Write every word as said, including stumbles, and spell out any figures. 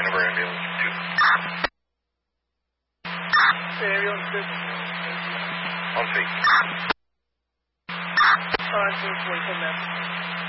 Hanover Ambulance two. Ambulance two. On feet. Five, four, forty-seven,